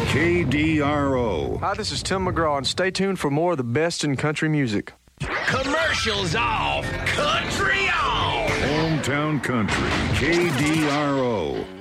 KDRO. Hi, this is Tim McGraw, and stay tuned for more of the best in country music. Commercials off, country on. Hometown Country, KDRO.